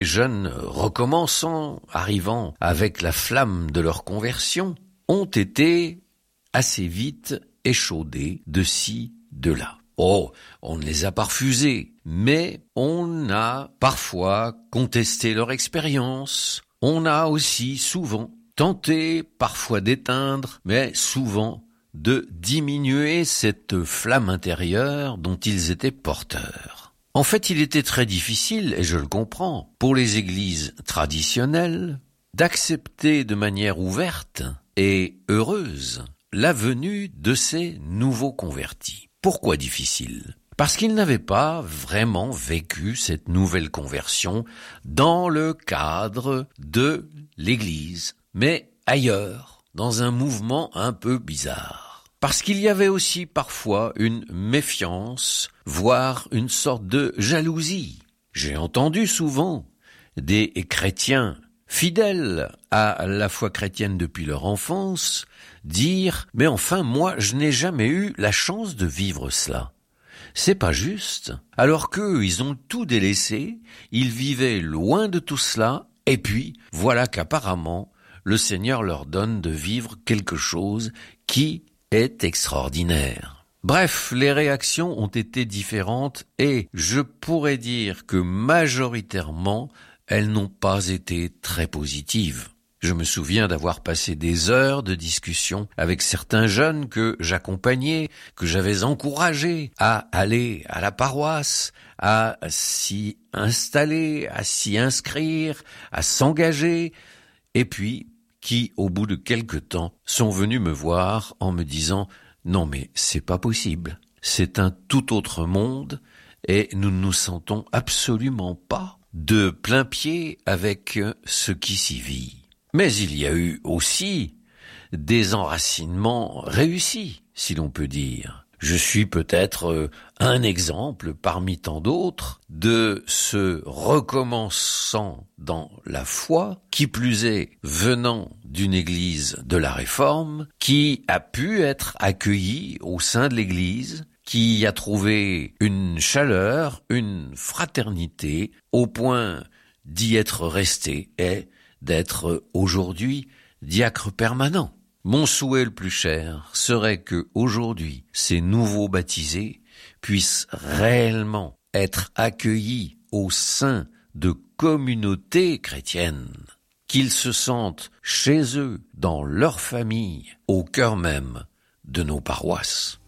jeunes recommençants, arrivant avec la flamme de leur conversion, ont été assez vite échaudés de ci, de là. Oh, on ne les a pas refusés, mais on a parfois contesté leur expérience. On a aussi souvent tenté, parfois d'éteindre, mais souvent de diminuer cette flamme intérieure dont ils étaient porteurs. En fait, il était très difficile, et je le comprends, pour les églises traditionnelles, d'accepter de manière ouverte et heureuse la venue de ces nouveaux convertis. Pourquoi difficile ? Parce qu'ils n'avaient pas vraiment vécu cette nouvelle conversion dans le cadre de l'Église, mais ailleurs, dans un mouvement un peu bizarre. Parce qu'il y avait aussi parfois une méfiance, voire une sorte de jalousie. J'ai entendu souvent des chrétiens fidèles à la foi chrétienne depuis leur enfance dire « Mais enfin, moi, je n'ai jamais eu la chance de vivre cela. » C'est pas juste. Alors qu'eux, ils ont tout délaissé, ils vivaient loin de tout cela, et puis, voilà qu'apparemment, le Seigneur leur donne de vivre quelque chose qui est extraordinaire. Bref, les réactions ont été différentes et je pourrais dire que majoritairement, elles n'ont pas été très positives. Je me souviens d'avoir passé des heures de discussion avec certains jeunes que j'accompagnais, que j'avais encouragés à aller à la paroisse, à s'y installer, à s'y inscrire, à s'engager, et puis qui, au bout de quelque temps, sont venus me voir en me disant « Non mais c'est pas possible, c'est un tout autre monde et nous ne nous sentons absolument pas de plein pied avec ce qui s'y vit. » Mais il y a eu aussi des enracinements réussis, si l'on peut dire. Je suis peut-être un exemple parmi tant d'autres de ce recommençant dans la foi, qui plus est venant d'une église de la Réforme, qui a pu être accueilli au sein de l'église, qui a trouvé une chaleur, une fraternité, au point d'y être resté et d'être aujourd'hui diacre permanent. Mon souhait le plus cher serait que aujourd'hui ces nouveaux baptisés puissent réellement être accueillis au sein de communautés chrétiennes, qu'ils se sentent chez eux, dans leur famille, au cœur même de nos paroisses.